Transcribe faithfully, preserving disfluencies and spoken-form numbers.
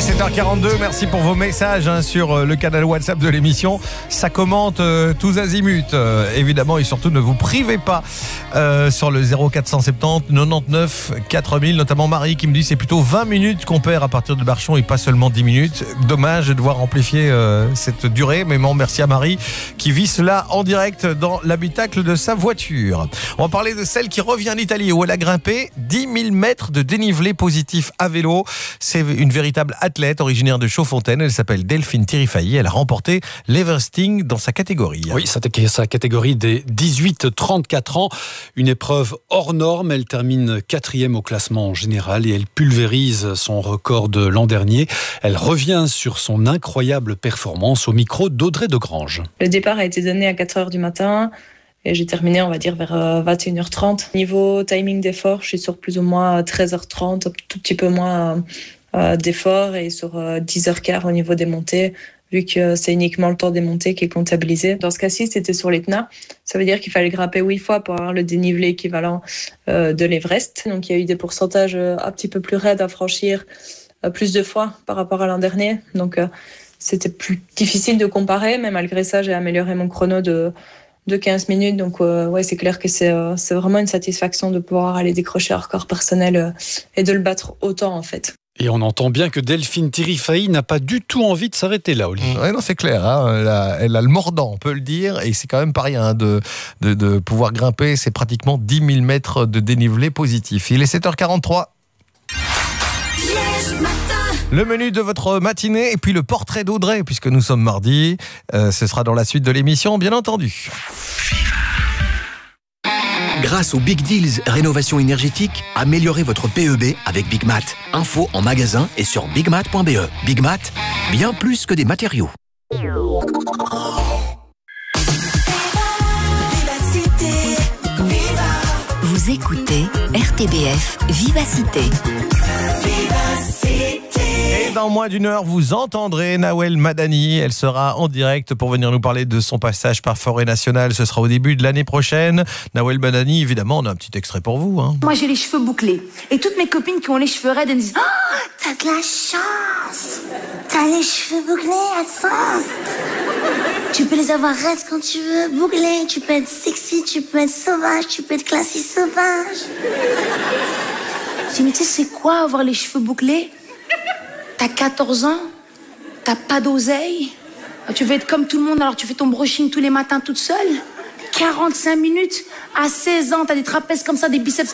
sept heures quarante-deux, merci pour vos messages hein, sur euh, le canal WhatsApp de l'émission. Ça commente euh, tous azimuts, euh, évidemment, et surtout ne vous privez pas euh, sur le zéro quatre cent soixante-dix quatre-vingt-neuf quatre mille, notamment Marie qui me dit c'est plutôt vingt minutes qu'on perd à partir de Barchon et pas seulement dix minutes. Dommage de devoir amplifier euh, cette durée, mais bon, merci à Marie qui vit cela en direct dans l'habitacle de sa voiture. On va parler de celle qui revient d'Italie où elle a grimpé dix mille mètres de dénivelé positif à vélo. C'est une véritable athlète originaire de Chaudfontaine. Elle s'appelle Delphine Tirifai. Elle a remporté l'Everesting dans sa catégorie. Oui, c'était sa catégorie des dix-huit à trente-quatre ans. Une épreuve hors norme. Elle termine quatrième au classement général et elle pulvérise son record de l'an dernier. Elle revient sur son incroyable performance au micro d'Audrey Degrange. Le départ a été donné à quatre heures du matin. Et j'ai terminé, on va dire, vers vingt et une heures trente. Niveau timing d'effort, je suis sur plus ou moins treize heures trente, un tout petit peu moins euh, d'effort, et sur euh, dix heures quinze au niveau des montées, vu que c'est uniquement le temps des montées qui est comptabilisé. Dans ce cas-ci, c'était sur l'Etna. Ça veut dire qu'il fallait grimper huit fois pour avoir le dénivelé équivalent euh, de l'Everest. Donc il y a eu des pourcentages euh, un petit peu plus raides à franchir euh, plus de fois par rapport à l'an dernier. Donc euh, c'était plus difficile de comparer, mais malgré ça, j'ai amélioré mon chrono de... de quinze minutes, donc euh, ouais, c'est clair que c'est, euh, c'est vraiment une satisfaction de pouvoir aller décrocher un record personnel euh, et de le battre autant en fait. Et on entend bien que Delphine Tirifai n'a pas du tout envie de s'arrêter là, Olivier. Ouais, non, c'est clair, hein, elle, a, elle a le mordant, on peut le dire, et c'est quand même pas rien hein, de, de, de pouvoir grimper, c'est pratiquement dix mille mètres de dénivelé positif. Il est sept heures quarante-trois. Le menu de votre matinée et puis le portrait d'Audrey, puisque nous sommes mardi. Euh, ce sera dans la suite de l'émission, bien entendu. Grâce aux Big Deals Rénovation énergétique, améliorez votre P E B avec Big Mat. Info en magasin et sur bigmat point b e. Big Mat, bien plus que des matériaux. Vous écoutez R T B F Vivacité. Et dans moins d'une heure, vous entendrez Nawel Madani. Elle sera en direct pour venir nous parler de son passage par Forêt Nationale. Ce sera au début de l'année prochaine. Nawel Madani, évidemment, on a un petit extrait pour vous. Hein. Moi, j'ai les cheveux bouclés. Et toutes mes copines qui ont les cheveux raides, elles me disent « Oh, t'as de la chance. T'as les cheveux bouclés, attends. Tu peux les avoir raides quand tu veux, bouclés. Tu peux être sexy, tu peux être sauvage, tu peux être classy sauvage. » Je dis « Mais tu sais, c'est quoi avoir les cheveux bouclés ? T'as quatorze ans, t'as pas d'oseille, tu veux être comme tout le monde, alors tu fais ton brushing tous les matins toute seule. quarante-cinq minutes, à seize ans, t'as des trapèzes comme ça, des biceps